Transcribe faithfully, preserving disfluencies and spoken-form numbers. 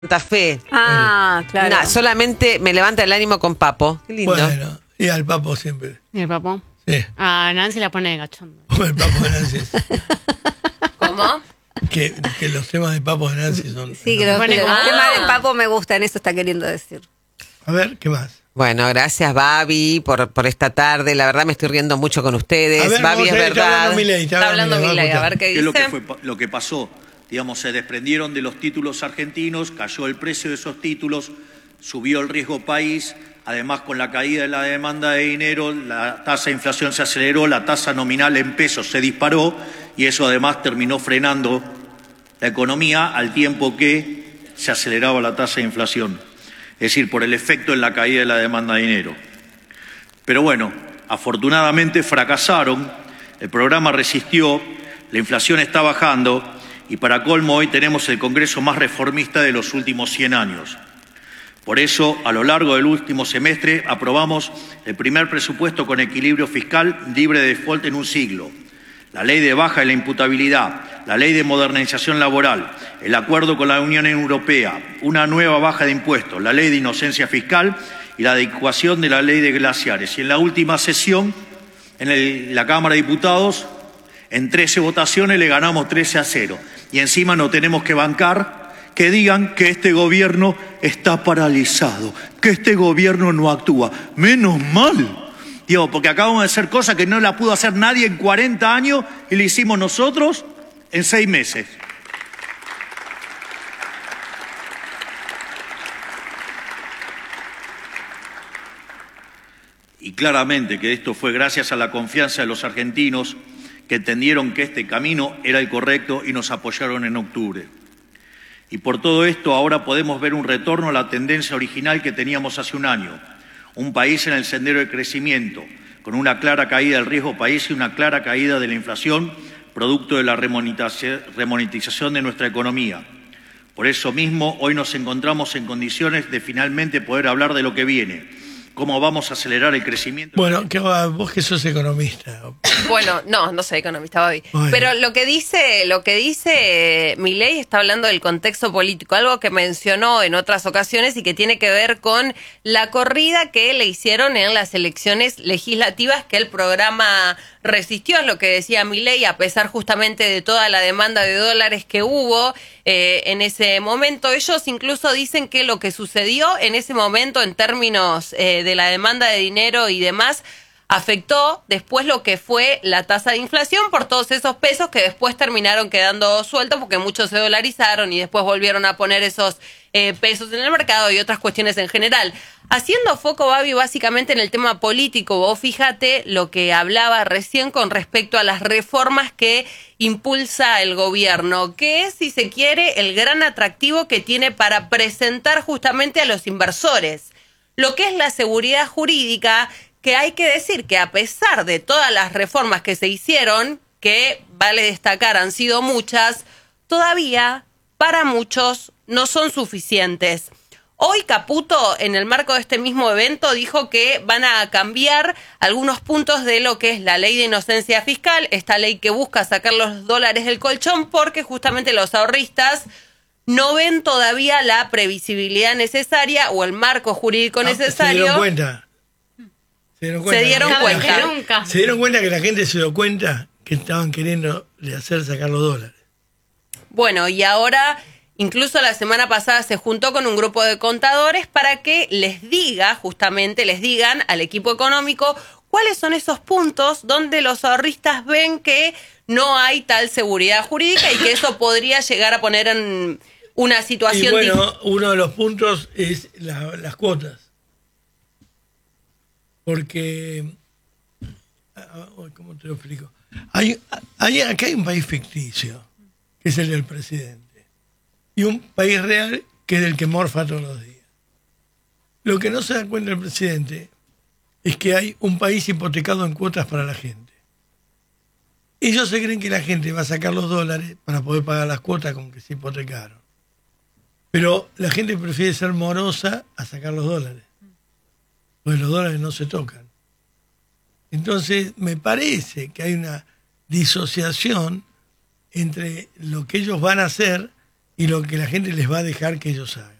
Santa Fe. Ah, claro. Nah, solamente me levanta el ánimo con Papo. Qué lindo. Bueno, y al Papo siempre. ¿Y el Papo? Sí. A Nancy la pone de cachondo. El Papo de Nancy. ¿Cómo? Que, que los temas de Papo de Nancy son... Sí, que los, Bueno, los ah. temas del Papo me gustan, eso está queriendo decir. A ver, ¿qué más? Bueno, gracias Babi por, por esta tarde. La verdad me estoy riendo mucho con ustedes. A ver, Babi, es vamos a ver, está verdad. hablando Milei, Está hablando Milei, Milei, a vamos ver qué ¿Qué es lo que, dice. fue, lo que pasó? Digamos, se desprendieron de los títulos argentinos, cayó el precio de esos títulos, subió el riesgo país, además con la caída de la demanda de dinero, la tasa de inflación se aceleró, la tasa nominal en pesos se disparó y eso además terminó frenando la economía al tiempo que se aceleraba la tasa de inflación, es decir, por el efecto en la caída de la demanda de dinero. Pero bueno, afortunadamente fracasaron, el programa resistió, la inflación está bajando y para colmo hoy tenemos el Congreso más reformista de los últimos cien años. Por eso, a lo largo del último semestre, aprobamos el primer presupuesto con equilibrio fiscal libre de default en un siglo, la ley de baja de la imputabilidad, la ley de modernización laboral, el acuerdo con la Unión Europea, una nueva baja de impuestos, la ley de inocencia fiscal y la adecuación de la ley de glaciares. Y en la última sesión, en el, la Cámara de Diputados, en trece votaciones le ganamos trece a cero. Y encima no tenemos que bancar que digan que este gobierno está paralizado, que este gobierno no actúa. Menos mal, digo, porque acabamos de hacer cosas que no la pudo hacer nadie en cuarenta años y le hicimos nosotros en seis meses. Y claramente que esto fue gracias a la confianza de los argentinos que entendieron que este camino era el correcto y nos apoyaron en octubre. Y por todo esto ahora podemos ver un retorno a la tendencia original que teníamos hace un año. Un país en el sendero de crecimiento, con una clara caída del riesgo país y una clara caída de la inflación, producto de la remonetización de nuestra economía. Por eso mismo, hoy nos encontramos en condiciones de finalmente poder hablar de lo que viene. ¿Cómo vamos a acelerar el crecimiento? Bueno, que vos que sos economista. Bueno, no, no soy economista, Babi. Bueno. Pero lo que dice, lo que dice Milei está hablando del contexto político, algo que mencionó en otras ocasiones y que tiene que ver con la corrida que le hicieron en las elecciones legislativas que el programa resistió, es lo que decía Milei, a pesar justamente de toda la demanda de dólares que hubo eh, en ese momento. Ellos incluso dicen que lo que sucedió en ese momento en términos eh, de la demanda de dinero y demás afectó después lo que fue la tasa de inflación por todos esos pesos que después terminaron quedando sueltos porque muchos se dolarizaron y después volvieron a poner esos eh, pesos en el mercado y otras cuestiones en general. Haciendo foco, Babi, básicamente en el tema político, vos fíjate lo que hablaba recién con respecto a las reformas que impulsa el gobierno, que es, si se quiere, el gran atractivo que tiene para presentar justamente a los inversores. Lo que es la seguridad jurídica, que hay que decir que a pesar de todas las reformas que se hicieron, que vale destacar han sido muchas, todavía para muchos no son suficientes. Hoy Caputo, en el marco de este mismo evento, dijo que van a cambiar algunos puntos de lo que es la ley de inocencia fiscal, esta ley que busca sacar los dólares del colchón, porque justamente los ahorristas no ven todavía la previsibilidad necesaria o el marco jurídico necesario. ¿Se dieron cuenta? Se dieron cuenta. Se dieron que cuenta. la- Nunca. Se dieron cuenta que la gente se dio cuenta que estaban queriendo de hacer sacar los dólares. Bueno, y ahora, incluso la semana pasada se juntó con un grupo de contadores para que les diga, justamente les digan al equipo económico cuáles son esos puntos donde los ahorristas ven que no hay tal seguridad jurídica y que eso podría llegar a poner en una Y situación bueno, dif- uno de los puntos es la- las cuotas. Porque, ah, ¿cómo te lo explico? Hay, hay, acá hay un país ficticio, que es el del presidente, y un país real, que es el que morfa todos los días. Lo que no se da cuenta el presidente es que hay un país hipotecado en cuotas para la gente. Ellos se creen que la gente va a sacar los dólares para poder pagar las cuotas con que se hipotecaron. Pero la gente prefiere ser morosa a sacar los dólares. Pues los dólares no se tocan. Entonces, me parece que hay una disociación entre lo que ellos van a hacer y lo que la gente les va a dejar que ellos hagan.